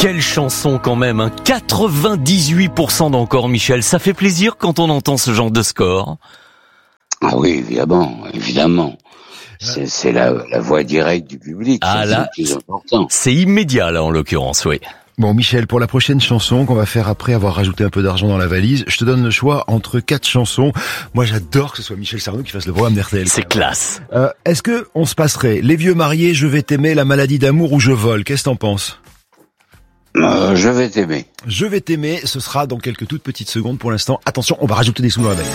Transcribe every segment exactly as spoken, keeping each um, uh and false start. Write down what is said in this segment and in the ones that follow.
Quelle chanson quand même, hein. quatre-vingt-dix-huit pour cent d'encore, Michel. Ça fait plaisir quand on entend ce genre de score. Ah oui, évidemment, évidemment. C'est, c'est la, la voix directe du public. Ah c'est là, le plus important. C'est immédiat là en l'occurrence, oui. Bon Michel, pour la prochaine chanson qu'on va faire après avoir rajouté un peu d'argent dans la valise, je te donne le choix entre quatre chansons. Moi j'adore que ce soit Michel Sardou qui fasse le programme d'R T L. C'est classe. Euh, est-ce que on se passerait Les Vieux Mariés, Je vais t'aimer, La Maladie d'amour ou Je vole? Qu'est-ce que t'en penses? Euh, je vais t'aimer. Je vais t'aimer, ce sera dans quelques toutes petites secondes pour l'instant. Attention, on va rajouter des sous dans la valise.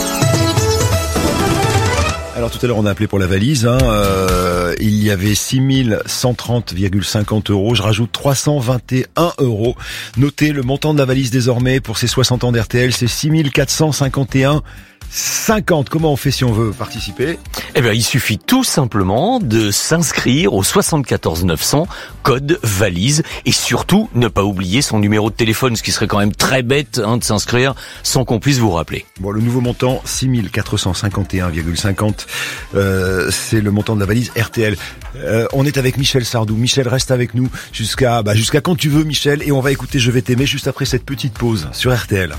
Alors tout à l'heure on a appelé pour la valise, hein, euh, il y avait six mille cent trente virgule cinquante euros, je rajoute trois cent vingt et un euros. Notez le montant de la valise désormais pour ces soixante ans d'R T L, c'est six mille quatre cent cinquante et un virgule cinquante. Comment on fait si on veut participer? Eh bien, il suffit tout simplement de s'inscrire au soixante-quatorze neuf cents, code valise, et surtout ne pas oublier son numéro de téléphone, ce qui serait quand même très bête hein, de s'inscrire sans qu'on puisse vous rappeler. Bon, le nouveau montant, six mille quatre cent cinquante et un virgule cinquante, euh, c'est le montant de la valise R T L. Euh, on est avec Michel Sardou. Michel, reste avec nous jusqu'à bah, jusqu'à quand tu veux, Michel, et on va écouter Je vais t'aimer juste après cette petite pause sur R T L.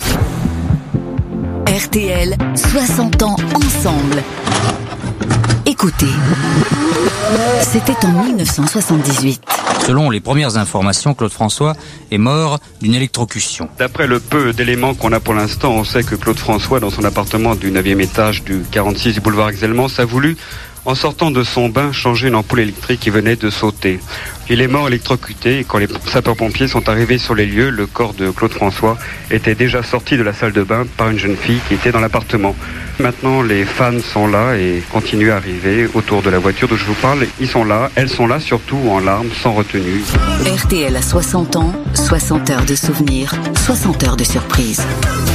R T L, soixante ans ensemble. Écoutez, c'était en mille neuf cent soixante-dix-huit. Selon les premières informations, Claude François est mort d'une électrocution. D'après le peu d'éléments qu'on a pour l'instant, on sait que Claude François, dans son appartement du neuvième étage du quarante-six du boulevard Exelmans, a voulu, en sortant de son bain, changer une ampoule électrique qui venait de sauter. Il est mort électrocuté et quand les sapeurs-pompiers sont arrivés sur les lieux, le corps de Claude François était déjà sorti de la salle de bain par une jeune fille qui était dans l'appartement. Maintenant, les fans sont là et continuent à arriver autour de la voiture dont je vous parle. Ils sont là, elles sont là, surtout en larmes, sans retenue. R T L à soixante ans, soixante heures de souvenirs, soixante heures de surprises.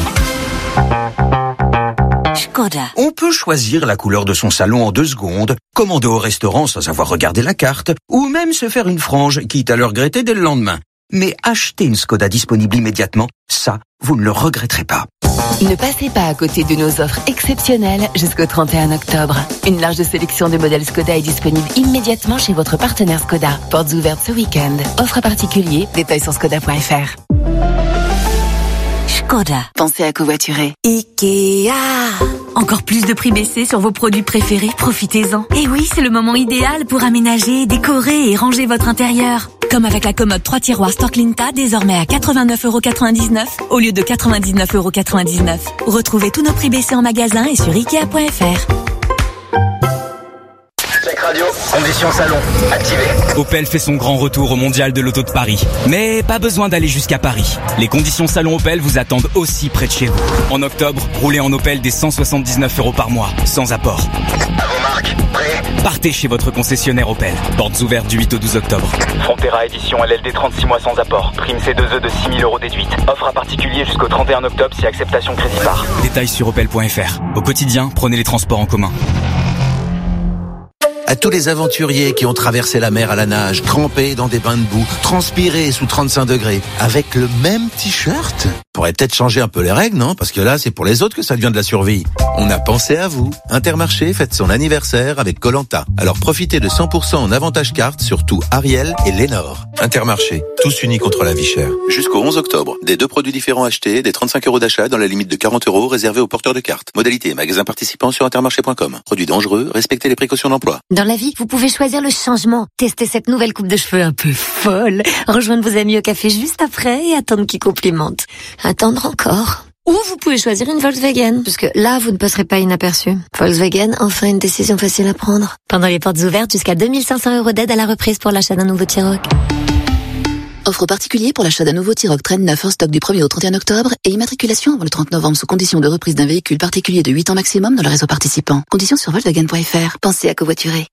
Skoda. On peut choisir la couleur de son salon en deux secondes, commander au restaurant sans avoir regardé la carte, ou même se faire une frange, quitte à le regretter dès le lendemain. Mais acheter une Skoda disponible immédiatement, ça, vous ne le regretterez pas. Ne passez pas à côté de nos offres exceptionnelles jusqu'au trente et un octobre. Une large sélection de modèles Skoda est disponible immédiatement chez votre partenaire Skoda. Portes ouvertes ce week-end. Offre à particulier, détails sur skoda point f r. Skoda. Pensez à covoiturer. Ikea. Encore plus de prix baissés sur vos produits préférés, profitez-en. Et oui, c'est le moment idéal pour aménager, décorer et ranger votre intérieur. Comme avec la commode trois tiroirs Storklinta, désormais à quatre-vingt-neuf euros quatre-vingt-dix-neuf au lieu de quatre-vingt-dix-neuf euros quatre-vingt-dix-neuf. Retrouvez tous nos prix baissés en magasin et sur ikea point f r. Check radio, conditions salon, activé. Opel fait son grand retour au Mondial de l'Auto de Paris. Mais pas besoin d'aller jusqu'à Paris. Les conditions salon Opel vous attendent aussi près de chez vous. En octobre, roulez en Opel des cent soixante-dix-neuf euros par mois, sans apport. À vos marques, prêt? Partez chez votre concessionnaire Opel. Portes ouvertes du huit au douze octobre. Frontera édition L L D trente-six mois sans apport. Prime C deux E de six mille euros déduite. Offre à particulier jusqu'au trente et un octobre si acceptation crédit par. Détails sur opel point f r. Au quotidien, prenez les transports en commun. À tous les aventuriers qui ont traversé la mer à la nage, trempés dans des bains de boue, transpirés sous trente-cinq degrés, avec le même t-shirt. Pourrait peut-être changer un peu les règles, non? Parce que là, c'est pour les autres que ça devient de la survie. On a pensé à vous. Intermarché fête son anniversaire avec Koh-Lanta. Alors profitez de cent pour cent en avantage carte sur tout Ariel et Lénore. Intermarché, tous unis contre la vie chère. Jusqu'au onze octobre, des deux produits différents achetés, des trente-cinq euros d'achat dans la limite de quarante euros réservés aux porteurs de cartes. Modalité magasin participant sur intermarché point com. Produit dangereux, respectez les précautions d'emploi. Dans la vie, vous pouvez choisir le changement. Testez cette nouvelle coupe de cheveux un peu folle. Rejoindre vos amis au café juste après et attendre qu'ils complimentent. Attendre encore. Ou vous pouvez choisir une Volkswagen, parce que là, vous ne passerez pas inaperçu. Volkswagen, enfin une décision facile à prendre. Pendant les portes ouvertes, jusqu'à deux mille cinq cents euros d'aide à la reprise pour l'achat d'un nouveau T-Roc. Offre particulier pour l'achat d'un nouveau T-Roc Traîne neuf en stock du premier au trente et un octobre et immatriculation avant le trente novembre sous condition de reprise d'un véhicule particulier de huit ans maximum dans le réseau participant. Conditions sur volkswagen point f r. Pensez à covoiturer.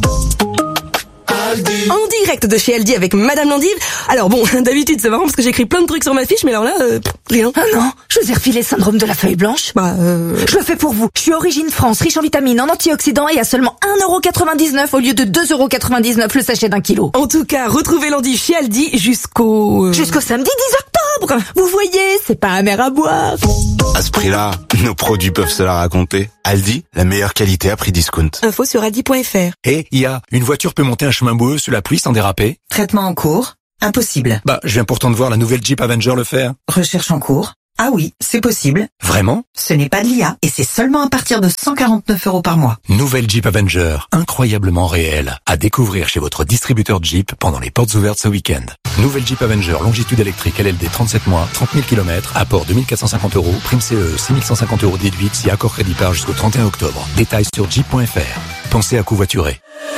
En direct de chez Aldi avec Madame Landive. Alors bon, d'habitude c'est marrant parce que j'écris plein de trucs sur ma fiche, mais alors là, euh, rien. Ah non, je vous ai refilé le syndrome de la feuille blanche. Bah, euh... Je le fais pour vous. Je suis Origine France, riche en vitamines, en antioxydants et à seulement un euro quatre-vingt-dix-neuf au lieu de deux euros quatre-vingt-dix-neuf le sachet d'un kilo. En tout cas, retrouvez Landive chez Aldi jusqu'au... Euh... Jusqu'au samedi dix octobre. Vous voyez, c'est pas amer à boire. À ce prix-là, nos produits peuvent se la raconter. Aldi, la meilleure qualité à prix discount. Info sur aldi point f r. Et il y a une voiture peut monter un chemin boueux sous la pluie sans déraper. Traitement en cours. Impossible. Bah, je viens pourtant de voir la nouvelle Jeep Avenger le faire. Recherche en cours. Ah oui, c'est possible. Vraiment? Ce n'est pas de l'I A et c'est seulement à partir de cent quarante-neuf euros par mois. Nouvelle Jeep Avenger, incroyablement réelle. À découvrir chez votre distributeur Jeep pendant les portes ouvertes ce week-end. Nouvelle Jeep Avenger, longitude électrique L L D trente-sept mois, trente mille kilomètres, apport deux mille quatre cent cinquante euros, prime C E, six mille cent cinquante euros déduite si accord crédit par jusqu'au trente et un octobre. Détails sur jeep point f r. Pensez à covoiturer.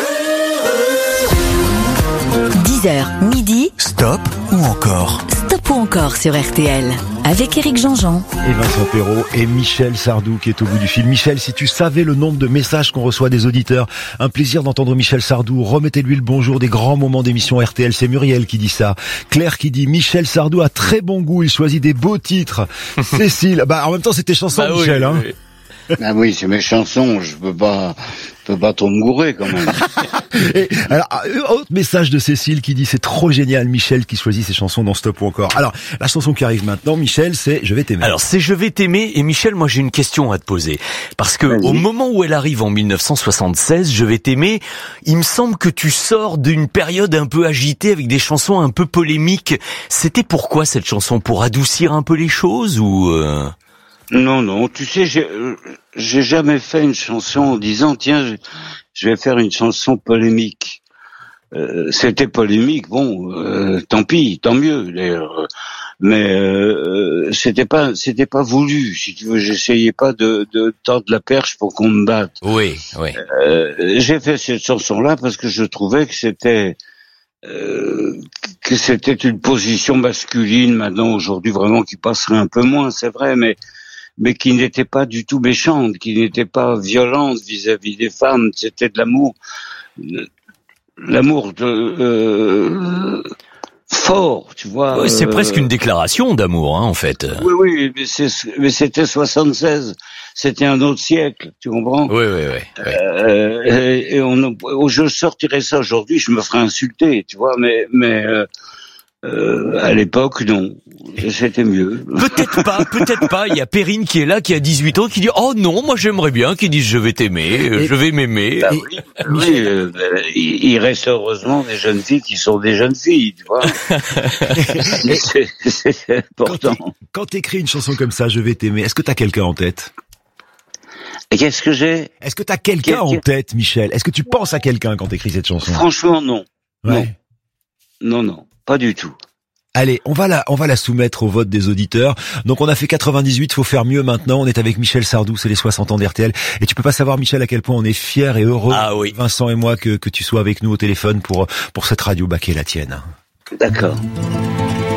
dix heures, midi. Stop ou encore? Stop ou encore sur R T L. Avec Éric Jean-Jean. Et Vincent Perrault et Michel Sardou qui est au bout du fil. Michel, si tu savais le nombre de messages qu'on reçoit des auditeurs, un plaisir d'entendre Michel Sardou. Remettez-lui le bonjour des grands moments d'émission R T L. C'est Muriel qui dit ça. Claire qui dit Michel Sardou a très bon goût. Il choisit des beaux titres. Cécile, bah en même temps c'est tes chansons, bah, Michel. Oui, hein. Oui. Ah oui, c'est mes chansons, je peux pas, je peux pas trop me gourer quand même. Et alors, autre message de Cécile qui dit c'est trop génial, Michel qui choisit ses chansons dans Stop ou encore. Alors, la chanson qui arrive maintenant, Michel, c'est Je vais t'aimer. Alors, c'est Je vais t'aimer et Michel, moi j'ai une question à te poser. Parce que Vas-y. Au moment où elle arrive en mille neuf cent soixante-seize, Je vais t'aimer, il me semble que tu sors d'une période un peu agitée avec des chansons un peu polémiques. C'était pourquoi cette chanson? Pour adoucir un peu les choses ou... Euh... Non, non, tu sais, j'ai, j'ai jamais fait une chanson en disant, tiens, je, je vais faire une chanson polémique. Euh, c'était polémique, bon, euh, tant pis, tant mieux, d'ailleurs. Mais euh, c'était pas, c'était pas voulu, si tu veux. J'essayais pas de, de tordre la perche pour qu'on me batte. Oui, oui. Euh, j'ai fait cette chanson-là parce que je trouvais que c'était euh, que c'était une position masculine. Maintenant, aujourd'hui, vraiment, qui passerait un peu moins, c'est vrai, mais mais qui n'était pas du tout méchante, qui n'était pas violente vis-à-vis des femmes. C'était de l'amour, l'amour de, euh, fort, tu vois. Ouais, c'est euh, presque une déclaration d'amour, hein, en fait. Oui, oui, mais, c'est, mais c'était soixante-seize, c'était un autre siècle, tu comprends? Oui, oui, oui. oui. Euh, et, et on, je sortirais ça aujourd'hui, je me ferais insulter, tu vois, mais, mais. Euh, Euh, à l'époque, non. C'était mieux. Peut-être pas, peut-être pas. Il y a Perrine qui est là, qui a dix-huit ans, qui dit « Oh non, moi j'aimerais bien qu'ils disent je vais t'aimer, et, je vais m'aimer. Bah » Oui, oui euh, il, il reste heureusement des jeunes filles qui sont des jeunes filles, tu vois. c'est, c'est important. Quand t'écris une chanson comme ça, Je vais t'aimer, est-ce que t'as quelqu'un en tête? Et qu'est-ce que j'ai? Est-ce que t'as quelqu'un Quel... en tête, Michel? Est-ce que tu penses à quelqu'un quand t'écris cette chanson? Franchement, non. Ouais. Non, non, non. Pas du tout. Allez, on va la, on va la soumettre au vote des auditeurs. Donc on a fait quatre-vingt-dix-huit, faut faire mieux maintenant. On est avec Michel Sardou, c'est les soixante ans d'R T L. Et tu peux pas savoir, Michel, à quel point on est fiers et heureux, ah, oui. Vincent et moi, que, que tu sois avec nous au téléphone pour, pour cette radio, bah, qui est la tienne. D'accord.